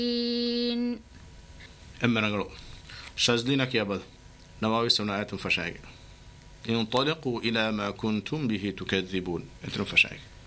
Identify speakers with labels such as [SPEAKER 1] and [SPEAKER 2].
[SPEAKER 1] أما نقرأ شازلينك يا بذ نواوي سناءات فشاق انطلقوا إلى ما كنتم به تكذبون. أنتم فشاق